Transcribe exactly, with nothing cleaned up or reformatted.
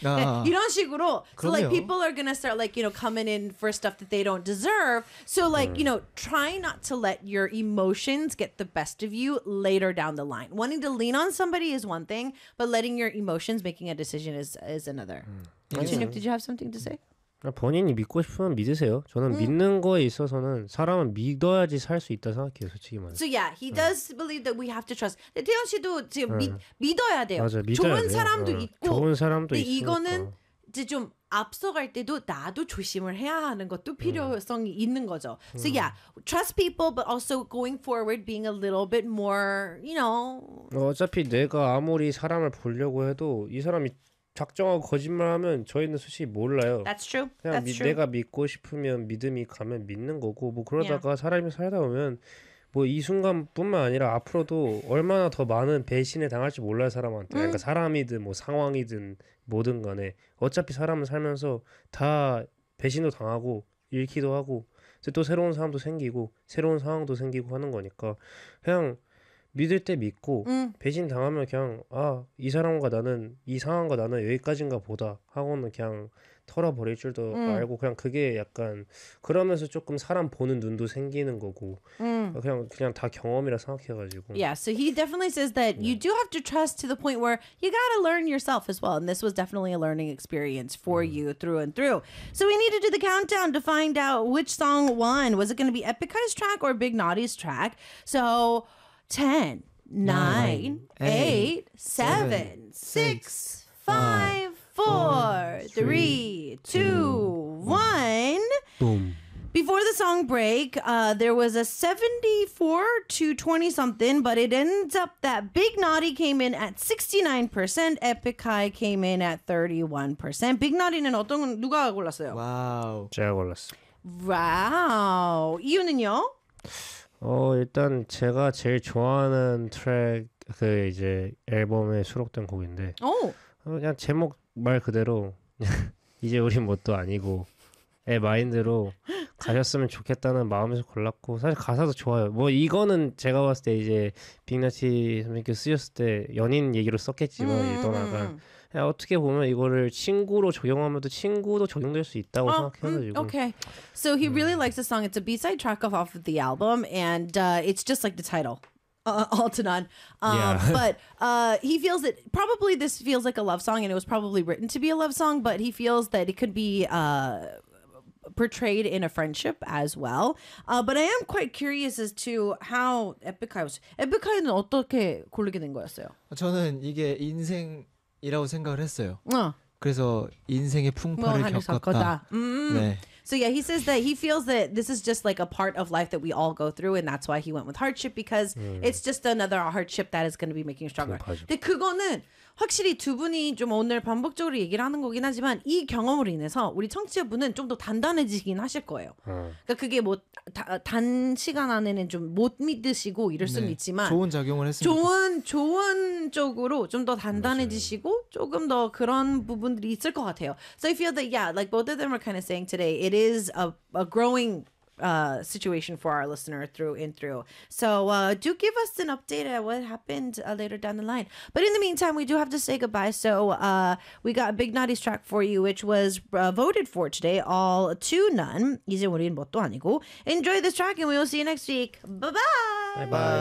아. 이런 식으로. So like 그럼요. people are gonna start like you know coming in for stuff that they don't deserve. So like you know try not to let your emotions get the best of you later down the line. Wanting to lean on somebody is one thing, but letting your emotions making a decision is is another. Chinuk, did you have something to say? 본인이 믿고 싶으면 믿으세요. 저는 음. 믿는 거에 있어서는 사람은 믿어야지 살 수 있다 생각해요, 솔직히 말해. So yeah, he does believe that we have to trust. 근데 태연 씨도 지금 믿, 믿어야 돼요. 맞아, 믿어야 좋은 돼요. 사람도 어. 있고, 좋은 사람도 근데 있으니까. 이거는 이제 좀 앞서갈 때도 나도 조심을 해야 하는 것도 필요성이 음. 있는 거죠. So yeah, trust people, but also going forward, being a little bit more, you know. 어차피 내가 아무리 사람을 보려고 해도 이 사람이 작정하고 거짓말하면 저희는 솔직히 몰라요. That's true. 그냥 That's 미, true. 내가 믿고 싶으면 믿음이 가면 믿는 거고 뭐 그러다가 yeah. 사람이 살다 보면 뭐 이 순간뿐만 아니라 앞으로도 얼마나 더 많은 배신을 당할지 몰라요 사람한테. 음. 그러니까 사람이든 뭐 상황이든 뭐든 간에 어차피 사람은 살면서 다 배신도 당하고 잃기도 하고 또 새로운 사람도 생기고 새로운 상황도 생기고 하는 거니까 그냥 믿을 때 믿고 음. 배신 당하면 그냥 아, 이 사람과 나는 이 상황과 나는 여기까지인가 보다 하고는 그냥 털어버릴 줄도 음. 알고 그냥 그게 약간 그러면서 조금 사람 보는 눈도 생기는 거고 음. 그냥 그냥 다 경험이라 생각해가지고. Yeah, so he definitely says that yeah. you do have to trust to the point where you gotta learn yourself as well, and this was definitely a learning experience for mm. you through and through. So we need to do the countdown to find out which song won. Was it going to be Epicai's track or Big Naughty's track? So. ten, nine, eight, seven, six, five, four, three, two, one. Boom. Before the song break, uh, there was a seventy-four to twenty something, but it ends up that Big Naughty came in at sixty-nine percent, Epicai came in at thirty-one percent. Big Naughty는 어떤 누가 골랐어요? 와우. 제가 골랐어요. 와우. 이유는요? 어 일단 제가 제일 좋아하는 트랙 그 이제 앨범에 수록된 곡인데 오. 그냥 제목 말 그대로 이제 우린 뭣도 아니고 의 마인드로 가셨으면 좋겠다는 마음에서 골랐고 사실 가사도 좋아요. 뭐 이거는 제가 봤을 때 이제 빅나티 선생님께 쓰셨을 때 연인 얘기로 썼겠지만 음, 떠나간 음. 어떻게 보면 이거를 친구로 적용하면 또 친구도 적용될 수 있다고 oh, 생각해가지고. Mm, okay, so he really likes the song. It's a B-side track off of the album, and uh, it's just like the title. Uh, all to none. Um, yeah. But uh, he feels that probably this feels like a love song, and it was probably written to be a love song, but he feels that it could be uh, portrayed in a friendship as well. Uh, but I am quite curious as to how Epicai was. Epicai는 어떻게 고르게 된 거였어요? 저는 이게 인생이라고 생각을 했어요. 어. 그래서 인생의 풍파를 겪었다. 음. 네. So yeah, he says that he feels that this is just like a part of life that we all go through, and that's why he went with hardship because 음. it's just another hardship that is going to be making you stronger. 근데 그거는 확실히 두 분이 좀 오늘 반복적으로 얘기를 하는 거긴 하지만 이 경험으로 인해서 우리 청취자분은 좀 더 단단해지긴 하실 거예요. 음. 그러니까 그게 뭐 단 시간 안에는 좀 못 믿으시고 이럴 수는 네. 있지만 좋은 작용을 했으면 좋은 좋은 쪽으로 좀 더 단단해지시고 맞아요. 조금 더 그런 부분들이 있을 것 같아요. So I feel that yeah, like both of them are kind of saying today, it is a, a growing uh, situation for our listener through and through. So uh, do give us an update at what happened uh, later down the line. But in the meantime, we do have to say goodbye. So uh, we got Big Naughty's track for you, which was uh, voted for today, all to none. 이제 우린 뭣도 아니고. Enjoy this track and we will see you next week. Bye-bye. Bye-bye.